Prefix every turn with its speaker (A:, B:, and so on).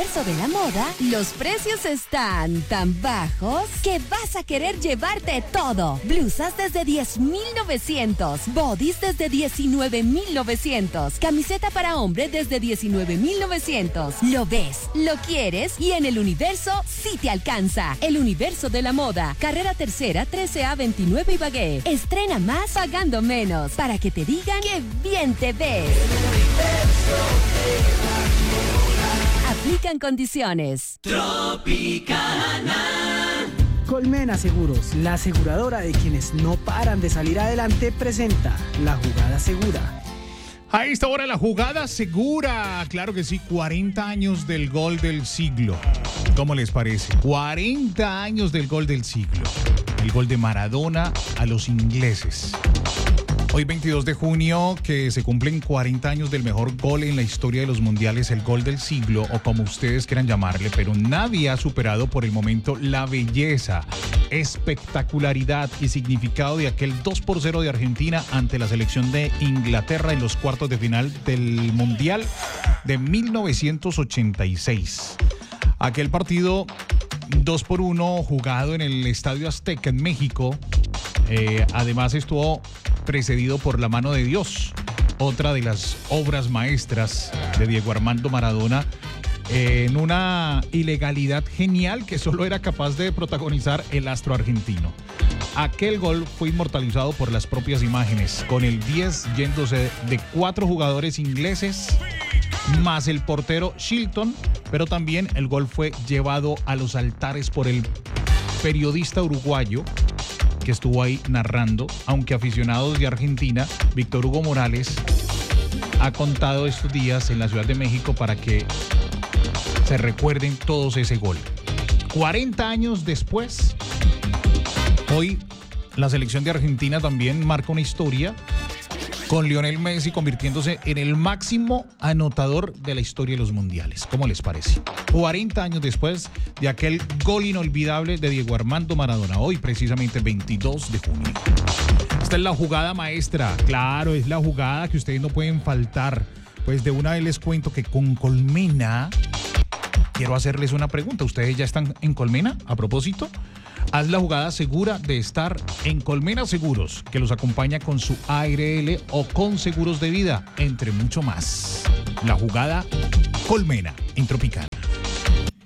A: universo de la moda, los precios están tan bajos que vas a querer llevarte todo. Blusas desde 10,900, bodies desde 19,900, camiseta para hombre desde 19,900. Lo ves, lo quieres y en el universo sí te alcanza. El universo de la moda, carrera tercera, 13A 29 Ibagué. Estrena más pagando menos para que te digan que bien te ves. Aplican condiciones.
B: Tropicana. Colmena Seguros, la aseguradora de quienes no paran de salir adelante, presenta La Jugada Segura.
C: A esta hora la jugada segura, claro que sí, 40 años del gol del siglo. ¿Cómo les parece? 40 años del gol del siglo. El gol de Maradona a los ingleses. Hoy 22 de junio, que se cumplen 40 años del mejor gol en la historia de los mundiales, el gol del siglo, o como ustedes quieran llamarle, pero nadie ha superado por el momento la belleza, espectacularidad y significado de aquel 2-0 de Argentina ante la selección de Inglaterra en los cuartos de final del Mundial de 1986. Aquel partido 2-1 jugado en el Estadio Azteca en México, además estuvo precedido por La Mano de Dios, otra de las obras maestras de Diego Armando Maradona, en una ilegalidad genial que solo era capaz de protagonizar el astro argentino. Aquel gol fue inmortalizado por las propias imágenes, con el 10 yéndose de 4 jugadores ingleses, más el portero Shilton, pero también el gol fue llevado a los altares por el periodista uruguayo que estuvo ahí narrando, aunque aficionados de Argentina, Víctor Hugo Morales, ha contado estos días en la Ciudad de México para que se recuerden todos ese gol. 40 años después, hoy la selección de Argentina también marca una historia, con Lionel Messi convirtiéndose en el máximo anotador de la historia de los mundiales. ¿Cómo les parece? 40 años después de aquel gol inolvidable de Diego Armando Maradona, hoy precisamente 22 de junio. Esta es la jugada maestra, claro, es la jugada que ustedes no pueden faltar. Pues de una vez les cuento que con Colmena, quiero hacerles una pregunta. ¿Ustedes ya están en Colmena? A propósito, haz la jugada segura de estar en Colmena Seguros, que los acompaña con su ARL o con seguros de vida, entre mucho más. La jugada Colmena en Tropicana.